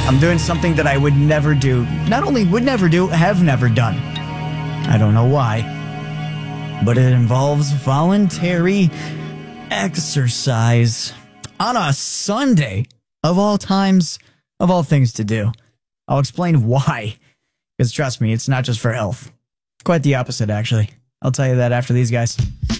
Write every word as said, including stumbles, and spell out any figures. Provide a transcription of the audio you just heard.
I'm doing something that I would never do. Not only would never do, have never done. I don't know why. But it involves voluntary exercise on a Sunday, of all times, of all things to do. I'll explain why. Because trust me, it's not just for health. Quite the opposite, actually. I'll tell you that after these guys.